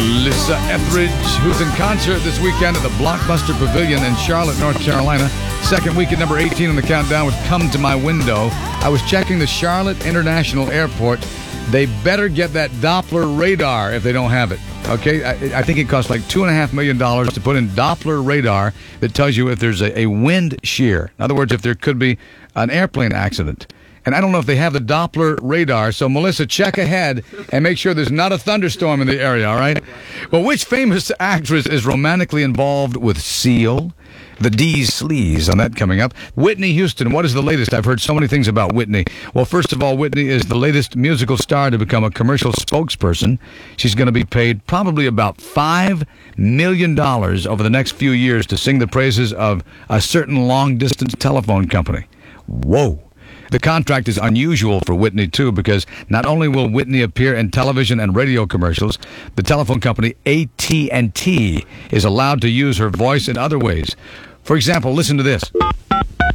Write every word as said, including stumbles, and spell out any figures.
Melissa Etheridge, who's in concert this weekend at the Blockbuster Pavilion in Charlotte, North Carolina. Second week at number eighteen on the countdown with Come to My Window. I was checking the Charlotte International Airport. They better get that Doppler radar if they don't have it. Okay, I, I think it costs like two and a half million dollars to put in Doppler radar that tells you if there's a, a wind shear. In other words, if there could be an airplane accident. And I don't know if they have the Doppler radar. So, Melissa, check ahead and make sure there's not a thunderstorm in the area, all right? Well, which famous actress is romantically involved with Seal? The D's Sleaze on that coming up. Whitney Houston, what is the latest? I've heard so many things about Whitney. Well, first of all, Whitney is the latest musical star to become a commercial spokesperson. She's going to be paid probably about five million dollars over the next few years to sing the praises of a certain long-distance telephone company. Whoa. The contract is unusual for Whitney, too, because not only will Whitney appear in television and radio commercials, the telephone company A T and T is allowed to use her voice in other ways. For example, listen to this.